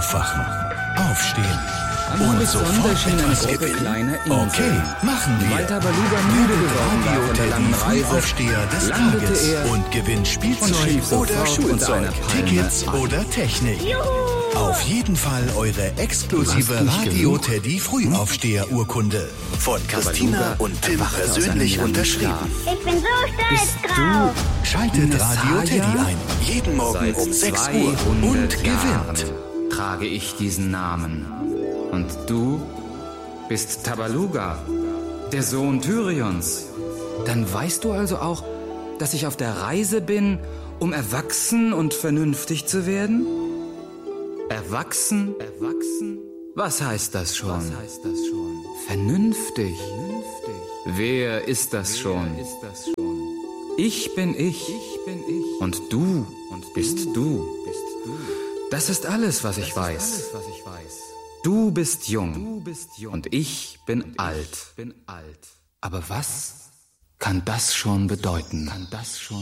Aufwachen, aufstehen Am und Horizont sofort erschien eine etwas Gruppe gewinnen. kleiner Inseln. Okay, machen wir. Weil Tabaluga müde geworden war von der langen Reise, Frühaufsteher des landete Tages er und gewinnt Spielzeug schlief oder sofort unter Schulzeug, einer Palme Tickets ein. oder Technik. Auf jeden Fall eure exklusive Du hast nicht Radio genug? Teddy Frühaufsteher-Urkunde. Von Christina Tabaluga und Tim erwachte aus persönlich seinem langen unterschrieben. Schlaf. Ich bin so stolz Bist drauf. Schaltet Radio Messiah? Teddy ein. Jeden Morgen Seit um 6 Uhr 200 und gewinnt. Jahren trage ich diesen Namen. Und du bist Tabaluga, der Sohn Tyrions. Dann weißt du also auch, dass ich auf der Reise bin, um erwachsen und vernünftig zu werden? Erwachsen? Was heißt das schon? Vernünftig. Wer ist das schon? Ich bin ich. Und du bist du. Das ist alles, was ich weiß. Du bist jung. Und ich bin alt. Aber was kann das schon bedeuten?